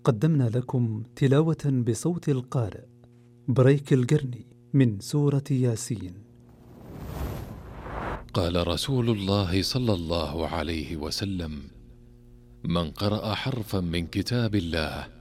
قدمنا لكم تلاوة بصوت القارئ بريك القرني من سورة ياسين. قال رسول الله صلى الله عليه وسلم: من قرأ حرفا من كتاب الله